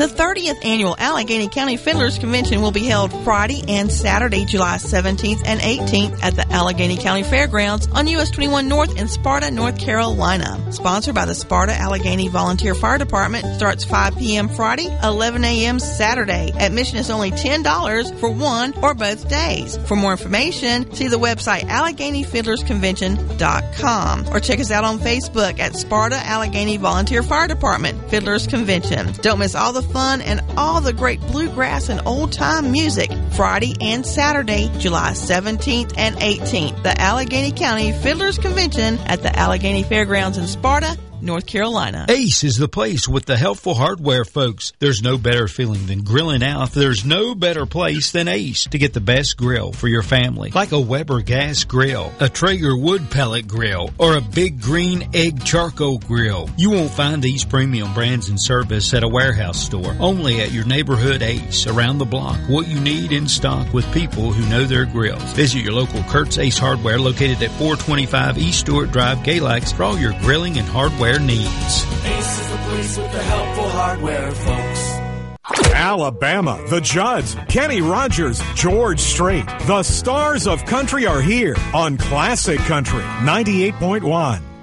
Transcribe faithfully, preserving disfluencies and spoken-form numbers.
The thirtieth Annual Allegheny County Fiddlers Convention will be held Friday and Saturday, July seventeenth and eighteenth at the Allegheny County Fairgrounds on U S twenty-one North in Sparta, North Carolina. Sponsored by the Sparta Allegheny Volunteer Fire Department. Starts five p.m. Friday, eleven a.m. Saturday. Admission is only ten dollars for one or both days. For more information, see the website Allegheny Fiddlers Convention dot com or check us out on Facebook at Sparta Allegheny Volunteer Fire Department Fiddlers Convention. Don't miss all the fun and all the great bluegrass and old-time music Friday and Saturday, July seventeenth and eighteenth. The Allegheny County Fiddlers Convention at the Allegheny Fairgrounds in Sparta, North Carolina. Ace is the place with the helpful hardware, folks. There's no better feeling than grilling out. There's no better place than Ace to get the best grill for your family, like a Weber gas grill, a Traeger wood pellet grill, or a Big Green Egg charcoal grill. You won't find these premium brands and service at a warehouse store, only at your neighborhood Ace. Around the block, what you need in stock with people who know their grills. Visit your local Kurt's Ace Hardware located at four twenty-five East Stewart Drive, Galax, for all your grilling and hardware needs. Ace is the place with the helpful hardware, folks. Alabama, the Judds, Kenny Rogers, George Strait. The stars of country are here on Classic Country ninety-eight point one.